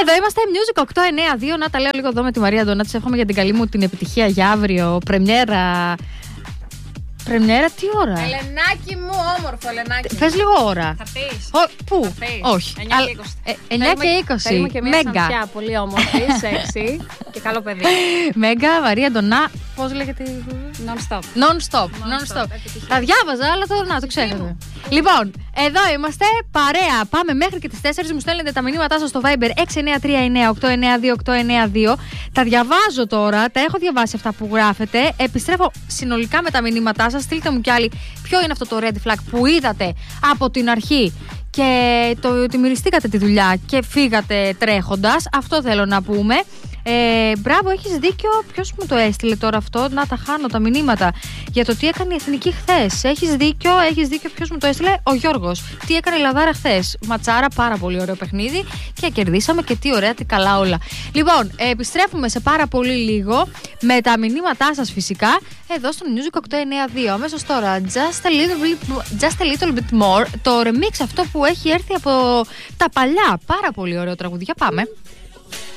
Εδώ είμαστε Music 892. Να τα λέω λίγο εδώ με τη Μαρία Αντωνά. Της εύχομαι για την καλή μου την επιτυχία για αύριο. Πρεμιέρα, τι ώρα? Ελενάκι μου, όμορφο Ελενάκι. Πες λίγο ώρα. Θα πεις. Πού? Θα πεις. Όχι. 9 και 20. 9 και 20. Θέλουμε και μια Μέγκα. Σαντιά, πολύ όμορφη, σεξι και καλό παιδί. Μέγκα, Μαρία Αντωνά. Πώς λέγεται? Non-stop. Non-stop. Τα διάβαζα, αλλά τώρα να το ξέρετε. Λοιπόν, εδώ είμαστε, παρέα. Πάμε μέχρι και τις 4. Μου στέλνετε τα μηνύματά σας στο Viber 6939892. Τα διαβάζω τώρα, τα έχω διαβάσει αυτά που γράφετε. Επιστρέφω συνολικά με τα μηνύματά σας. Στείλτε μου κι άλλοι ποιο είναι αυτό το red flag που είδατε από την αρχή και ότι μυριστήκατε τη δουλειά και φύγατε τρέχοντας. Αυτό θέλω να πούμε. Μπράβο, έχεις δίκιο. Ποιος μου το έστειλε τώρα αυτό? Να τα χάνω τα μηνύματα για το τι έκανε η Εθνική χθες. Έχεις δίκιο. Ποιος μου το έστειλε? Ο Γιώργος. Τι έκανε η Λαδάρα χθες? Ματσάρα, πάρα πολύ ωραίο παιχνίδι και κερδίσαμε και τι ωραία, τι καλά όλα. Λοιπόν, επιστρέφουμε σε πάρα πολύ λίγο με τα μηνύματά σας φυσικά εδώ στο Music 892. Αμέσως τώρα, just a little bit more. Το remix αυτό που έχει έρθει από τα παλιά. Πάρα πολύ ωραίο τραγουδιά. Πάμε.